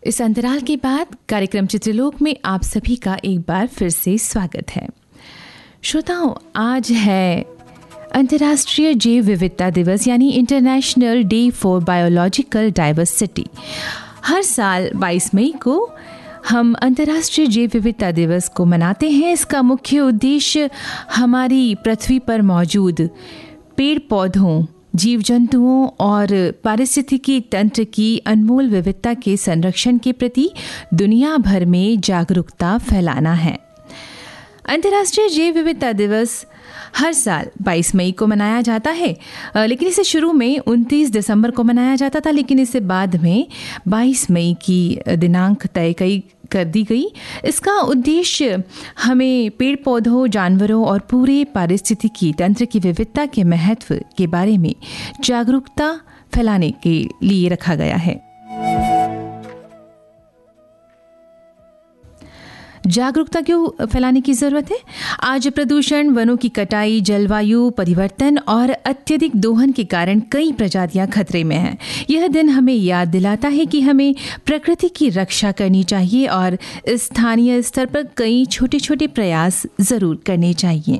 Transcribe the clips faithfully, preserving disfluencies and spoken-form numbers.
इस अंतराल के बाद कार्यक्रम चित्रलोक में आप सभी का एक बार फिर से स्वागत है। श्रोताओं, आज है अंतर्राष्ट्रीय जैव विविधता दिवस यानी international day for biological diversity. हर साल बाईस मई को हम अंतर्राष्ट्रीय जैव विविधता दिवस को मनाते हैं। इसका मुख्य उद्देश्य हमारी पृथ्वी पर मौजूद पेड़ पौधों, जीव जंतुओं और पारिस्थितिकी तंत्र की अनमोल विविधता के संरक्षण के प्रति दुनिया भर में जागरूकता फैलाना है। अंतर्राष्ट्रीय जैव विविधता दिवस हर साल बाईस मई को मनाया जाता है, लेकिन इसे शुरू में उनतीस दिसंबर को मनाया जाता था, लेकिन इसे बाद में बाईस मई की दिनांक तय कई कर दी गई। इसका उद्देश्य हमें पेड़ पौधों, जानवरों और पूरे पारिस्थितिकी तंत्र की विविधता के महत्व के बारे में जागरूकता फैलाने के लिए रखा गया है। जागरूकता क्यों फैलाने की ज़रूरत है? आज प्रदूषण, वनों की कटाई, जलवायु परिवर्तन और अत्यधिक दोहन के कारण कई प्रजातियां खतरे में हैं। यह दिन हमें याद दिलाता है कि हमें प्रकृति की रक्षा करनी चाहिए और स्थानीय स्तर पर कई छोटे छोटे प्रयास ज़रूर करने चाहिए।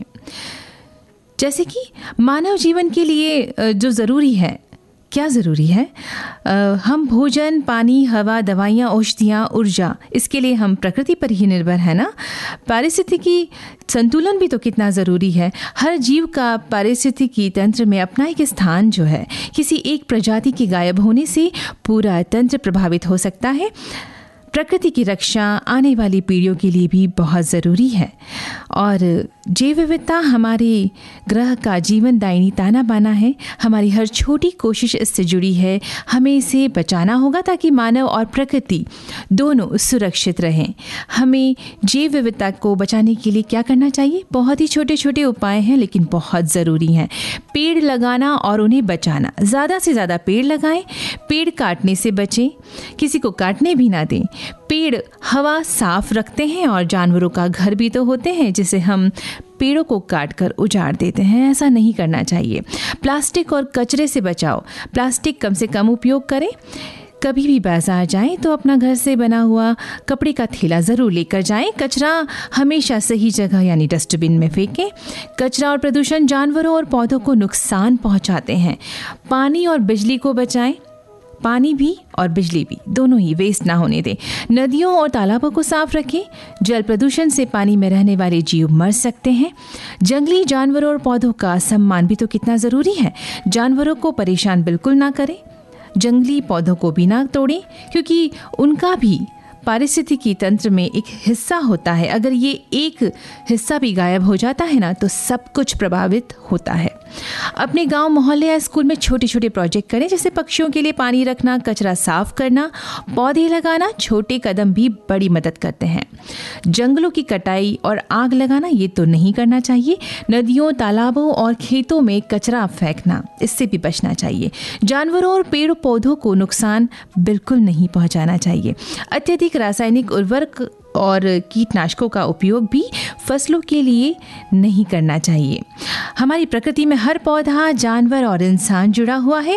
जैसे कि मानव जीवन के लिए जो ज़रूरी है, क्या ज़रूरी है? आ, हम भोजन, पानी, हवा, दवाइयाँ, औषधियाँ, ऊर्जा, इसके लिए हम प्रकृति पर ही निर्भर है ना। पारिस्थितिकी संतुलन भी तो कितना ज़रूरी है। हर जीव का पारिस्थितिकी तंत्र में अपना एक स्थान जो है, किसी एक प्रजाति के गायब होने से पूरा तंत्र प्रभावित हो सकता है। प्रकृति की रक्षा आने वाली पीढ़ियों के लिए भी बहुत ज़रूरी है और जैव विविधता हमारे ग्रह का जीवनदायिनी ताना बाना है। हमारी हर छोटी कोशिश इससे जुड़ी है। हमें इसे बचाना होगा ताकि मानव और प्रकृति दोनों सुरक्षित रहें। हमें जैव विविधता को बचाने के लिए क्या करना चाहिए? बहुत ही छोटे छोटे उपाय हैं, लेकिन बहुत ज़रूरी हैं। पेड़ लगाना और उन्हें बचाना। ज़्यादा से ज़्यादा पेड़ लगाएं। पेड़ काटने से बचें, किसी को काटने भी ना दें। पेड़ हवा साफ रखते हैं और जानवरों का घर भी तो होते हैं, जिसे हम पेड़ों को काटकर उजाड़ देते हैं। ऐसा नहीं करना चाहिए। प्लास्टिक और कचरे से बचाओ। प्लास्टिक कम से कम उपयोग करें। कभी भी बाजार जाएं तो अपना घर से बना हुआ कपड़े का थैला ज़रूर लेकर जाएं। कचरा हमेशा सही जगह यानी डस्टबिन में फेंकें। कचरा और प्रदूषण जानवरों और पौधों को नुकसान पहुंचाते हैं। पानी और बिजली को बचाएं। पानी भी और बिजली भी दोनों ही वेस्ट ना होने दें। नदियों और तालाबों को साफ रखें। जल प्रदूषण से पानी में रहने वाले जीव मर सकते हैं। जंगली जानवरों और पौधों का सम्मान भी तो कितना ज़रूरी है। जानवरों को परेशान बिल्कुल ना करें। जंगली पौधों को भी ना तोड़ें, क्योंकि उनका भी पारिस्थितिकी तंत्र में एक हिस्सा होता है। अगर ये एक हिस्सा भी गायब हो जाता है ना, तो सब कुछ प्रभावित होता है। अपने गांव, मोहल्ले या स्कूल में छोटे छोटे प्रोजेक्ट करें, जैसे पक्षियों के लिए पानी रखना, कचरा साफ करना, पौधे लगाना। छोटे कदम भी बड़ी मदद करते हैं। जंगलों की कटाई और आग लगाना ये तो नहीं करना चाहिए। नदियों, तालाबों और खेतों में कचरा फेंकना, इससे भी बचना चाहिए। जानवरों और पेड़ पौधों को नुकसान बिल्कुल नहीं पहुंचाना चाहिए। अत्यधिक रासायनिक उर्वरक और कीटनाशकों का उपयोग भी फसलों के लिए नहीं करना चाहिए। हमारी प्रकृति में हर पौधा, जानवर और इंसान जुड़ा हुआ है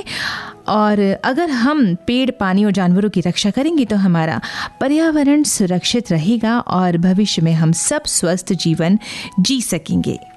और अगर हम पेड़, पानी और जानवरों की रक्षा करेंगे तो हमारा पर्यावरण सुरक्षित रहेगा और भविष्य में हम सब स्वस्थ जीवन जी सकेंगे।